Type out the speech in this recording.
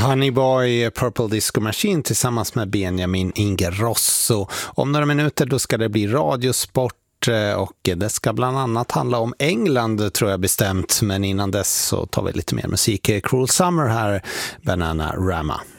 Honeyboy, Purple Disco Machine tillsammans med Benjamin Ingrosso. Om några minuter då ska det bli radiosport och det ska bland annat handla om England tror jag bestämt, men innan dess så tar vi lite mer musik. Cruel Summer här, Bananarama.